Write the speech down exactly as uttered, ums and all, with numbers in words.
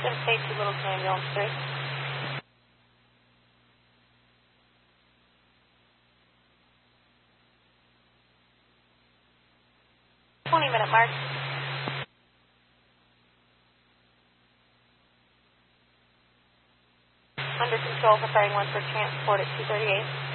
Austin, Safety, Littleton Ambulance three. twenty minute mark. Under control, preparing one for transport at two thirty-eight.